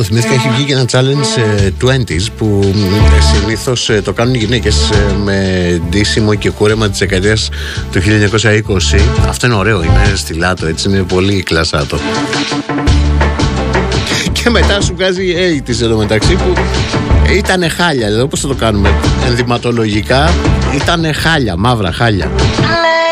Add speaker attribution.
Speaker 1: Θυμήθηκα, έχει βγει και ένα challenge 20s που συνήθως το κάνουν οι γυναίκες με ντύσιμο και κούρεμα της δεκαετίας του 1920. Αυτό είναι ωραίο, είναι στυλάτο, έτσι, είναι πολύ κλασάτο. Και μετά σου βγάζει 80s εντωμεταξύ που ήτανε χάλια. Δηλαδή, πώς θα το κάνουμε ενδυματολογικά, ήτανε χάλια, μαύρα χάλια.